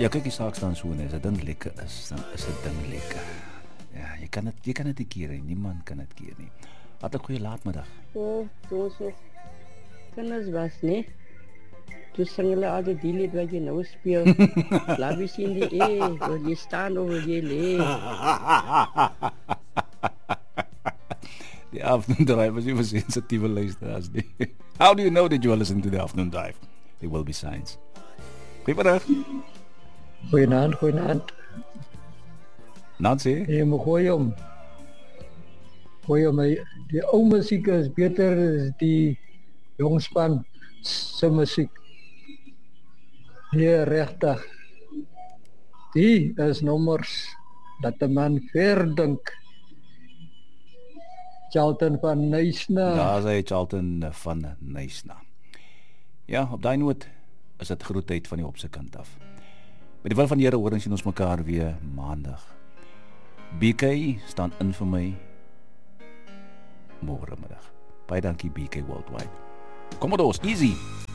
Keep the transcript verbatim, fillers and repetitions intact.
Ja, kyk, die saak staan so, en as 'n ding lekker is, dan is 'n ding lekker. Ja, jy kan dit jy kan dit nie keer nie. Niemand kan dit keer nie. Wat 'n goeie laatmiddag. O, toe so kinders was, nee. Toe sing hulle altyd die lied wat jy nou speel. Laat my sien die e, wil jy staan of wil jy lê? Die afternoon drive was even sensitieve luisteraars nie. How do you know that you are listening to the afternoon drive? There will be signs. Goeiemiddag. Goeienaand, goeienaand. Nancy? Jy moet gooi om. Gooi om, die ou musiek is beter as die jongspan se musiek. Ja, regtig. Die is nommers dat 'n man verdink. Charlton van Nysna. Daar is hy, Charlton van Nysna. Ja, op daai noot is dit groet tyd van die op se kant af. Met die wil van die Here hoor ons sien ons mekaar weer maandag. B K staan in vir my môre middag. Baie dankie B K Worldwide. Kom maar, easy.